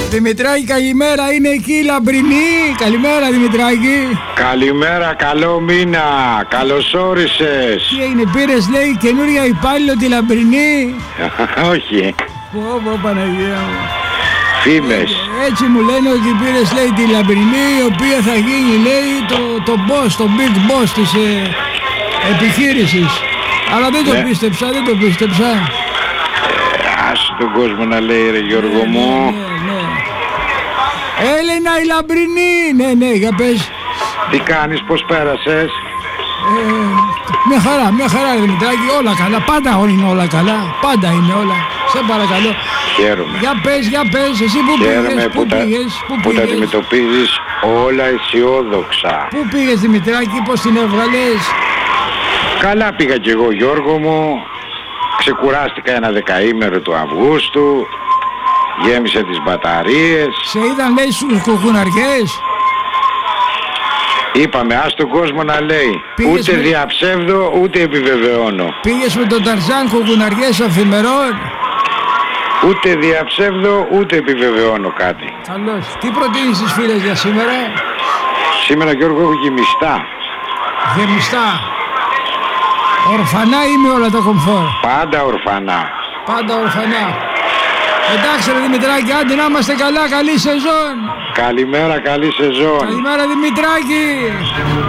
Δημητράκη, καλημέρα, είναι εκεί η Λαμπρινή. Καλημέρα, Δημητράκη. Καλημέρα, καλό μήνα. Καλώς όρισες. Τι έγινε, πήρες, λέει, καινούρια υπάλληλο τη Λαμπρινή? Όχι. Πω, Παναγία μου. Φήμες. Έτσι μου λένε ότι πήρες, λέει, τη Λαμπρινή, η οποία θα γίνει, λέει, το boss, το big boss της επιχείρησης. Αλλά δεν το πίστεψα, Άσε τον κόσμο να λέει, ρε Γιώργο μου. Ναι. Έλενα η Λαμπρινή. Ναι, για πες. Τι κάνεις, πώς πέρασες? Μια χαρά, Δημητράκη, όλα καλά. Πάντα είναι όλα καλά. Πάντα είναι όλα. Σε παρακαλώ. Χαίρομαι. Για πες, εσύ που πήγες, που τα αντιμετωπίζεις όλα αισιόδοξα. Πού πήγες, Δημητράκη, πώς την έβγαλες? Καλά πήγα κι εγώ, Γιώργο μου. Ξεκουράστηκα ένα δεκαήμερο του Αυγούστου. Γέμισε τις μπαταρίες. Σε είδαν, λέει, στους κουκουναριές. Είπαμε, ας τον κόσμο να λέει. Πήγες ούτε διαψεύδω, ούτε επιβεβαιώνω. Πήγες με τον Ταρζάν κουκουναριές αφημερών. Ούτε διαψεύδω, ούτε επιβεβαιώνω κάτι. Καλώς. Τι προτείνεις στις φίλες για σήμερα? Σήμερα, Γιώργο, έχω γεμιστά. Γεμιστά. Ορφανά ή με όλα τα κομφόρ? Πάντα ορφανά. Πάντα ορφανά. Εντάξει, ρε Δημητράκη, άντε να είμαστε καλά, καλή σεζόν. Καλημέρα, καλή σεζόν. Καλημέρα, Δημητράκη.